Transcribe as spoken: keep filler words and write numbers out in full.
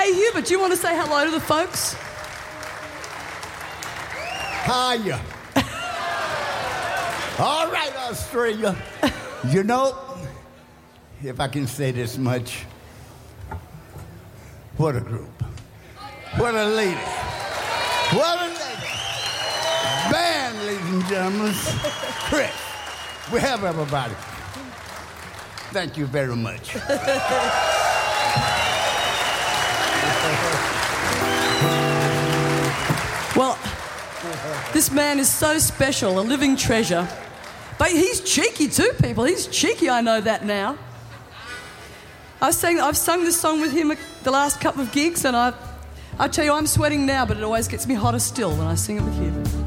Hey, Hubert, do you want to say hello to the folks? Hiya. All right, Australia. You know, if I can say this much, what a group. What a lady. What a lady. Band, ladies and gentlemen. Chris, we have everybody. Thank you very much. Well, this man is so special, a living treasure. But he's cheeky too, people. He's cheeky, I know that now. I sang, I've sung this song with him the last couple of gigs, and I, I tell you, I'm sweating now, but it always gets me hotter still when I sing it with him.